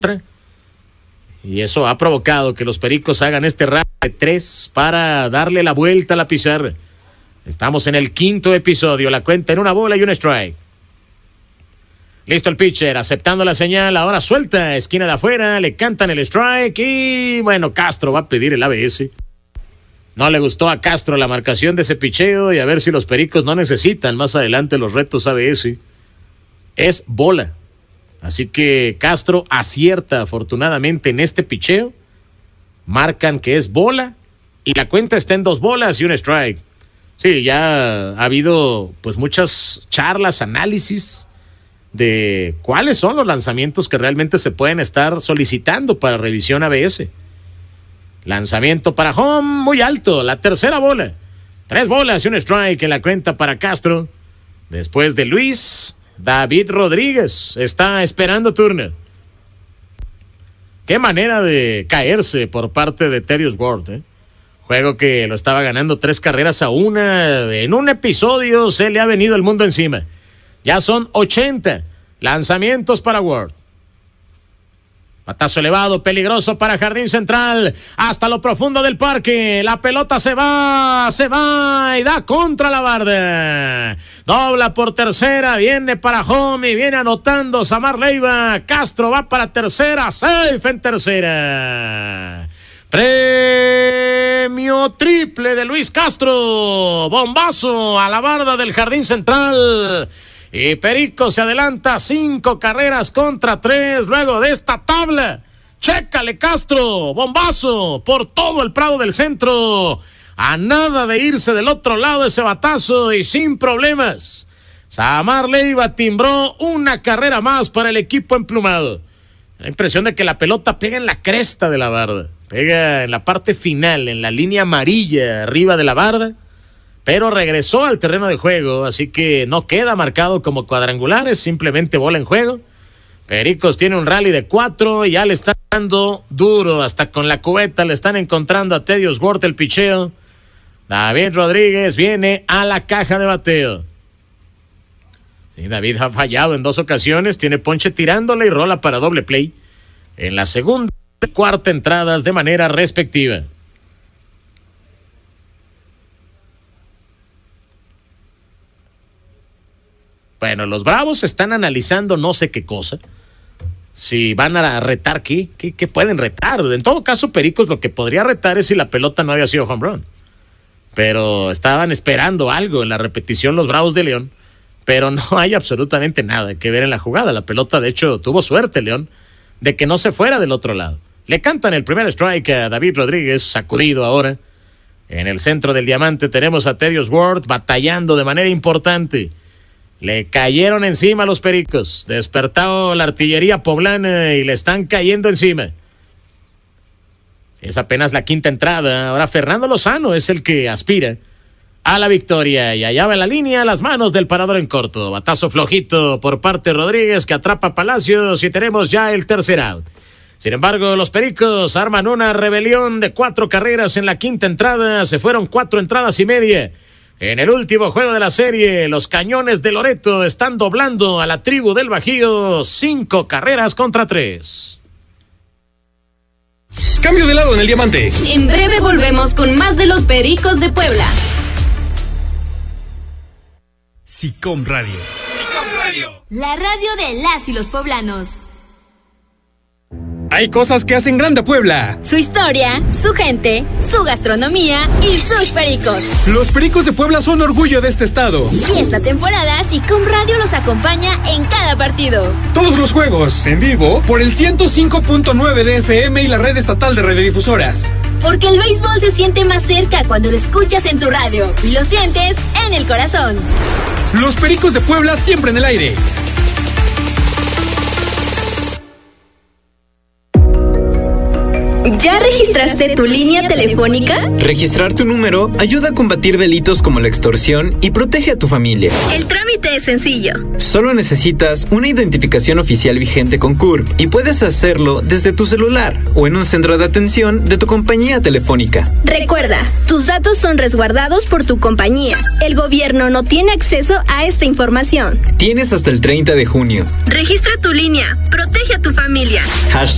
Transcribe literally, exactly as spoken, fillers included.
Y eso ha provocado que los Pericos hagan este rally de tres para darle la vuelta a la pizarra. Estamos en el quinto episodio, la cuenta en una bola y un strike. Listo el pitcher, aceptando la señal, ahora suelta, esquina de afuera, le cantan el strike y bueno, Castro va a pedir el A B S. No le gustó a Castro la marcación de ese picheo y a ver si los Pericos no necesitan más adelante los retos A B S. Es bola. Así que Castro acierta afortunadamente en este picheo. Marcan que es bola y la cuenta está en dos bolas y un strike. Sí, ya ha habido pues muchas charlas, análisis de cuáles son los lanzamientos que realmente se pueden estar solicitando para revisión A B S. Lanzamiento para home muy alto, la tercera bola. Tres bolas y un strike en la cuenta para Castro. Después de Luis, David Rodríguez está esperando turno. Qué manera de caerse por parte de Thaddeus Ward, ¿eh? Juego que lo estaba ganando tres carreras a una. En un episodio se le ha venido el mundo encima. Ya son ochenta lanzamientos para Ward. Batazo elevado, peligroso para Jardín Central. Hasta lo profundo del parque. La pelota se va, se va y da contra la barda. Dobla por tercera, viene para home y viene anotando Samar Leiva. Castro va para tercera, safe en tercera. Premio triple de Luis Castro. Bombazo a la barda del Jardín Central. Y Perico se adelanta cinco carreras contra tres luego de esta tabla. Chécale Castro, bombazo por todo el prado del centro. A nada de irse del otro lado de ese batazo y sin problemas. Samar Leiva timbró una carrera más para el equipo emplumado. La impresión de que la pelota pega en la cresta de la barda. Pega en la parte final, en la línea amarilla arriba de la barda. Pero regresó al terreno de juego, así que no queda marcado como cuadrangular, es simplemente bola en juego. Pericos tiene un rally de cuatro y ya le están dando duro, hasta con la cubeta le están encontrando a Thaddeus Ward el picheo. David Rodríguez viene a la caja de bateo. Sí, David ha fallado en dos ocasiones, tiene ponche tirándole y rola para doble play. En la segunda y cuarta entradas de manera respectiva. Bueno, los Bravos están analizando no sé qué cosa. Si van a retar, ¿qué? ¿Qué, qué pueden retar? En todo caso, Pericos lo que podría retar es si la pelota no había sido home run. Pero estaban esperando algo en la repetición los Bravos de León. Pero no hay absolutamente nada que ver en la jugada. La pelota, de hecho, tuvo suerte León de que no se fuera del otro lado. Le cantan el primer strike a David Rodríguez, sacudido ahora. En el centro del diamante tenemos a Thaddeus Ward batallando de manera importante. Le cayeron encima a los Pericos. Despertó la artillería poblana y le están cayendo encima. Es apenas la quinta entrada. Ahora Fernando Lozano es el que aspira a la victoria. Y allá va en la línea las manos del parador en corto. Batazo flojito por parte de Rodríguez que atrapa a Palacios y tenemos ya el tercer out. Sin embargo, los Pericos arman una rebelión de cuatro carreras en la quinta entrada. Se fueron cuatro entradas y media. En el último juego de la serie, los Cañones de Loreto están doblando a la tribu del Bajío, cinco carreras contra tres. Cambio de lado en el diamante. En breve volvemos con más de los Pericos de Puebla. SICOM Radio. SICOM Radio. La radio de las y los poblanos. Hay cosas que hacen grande a Puebla. Su historia, su gente, su gastronomía y sus Pericos. Los Pericos de Puebla son orgullo de este estado. Y esta temporada SICOM Radio los acompaña en cada partido. Todos los juegos, en vivo, por el ciento cinco punto nueve de F M y la red estatal de radiodifusoras. Porque el béisbol se siente más cerca cuando lo escuchas en tu radio y lo sientes en el corazón. Los Pericos de Puebla siempre en el aire. ¿Ya registraste tu línea telefónica? Registrar tu número ayuda a combatir delitos como la extorsión y protege a tu familia. El trámite es sencillo. Solo necesitas una identificación oficial vigente con C U R y puedes hacerlo desde tu celular o en un centro de atención de tu compañía telefónica. Recuerda, tus datos son resguardados por tu compañía. El gobierno no tiene acceso a esta información. Tienes hasta el treinta de junio. Registra tu línea. Protege a tu familia. Hashtag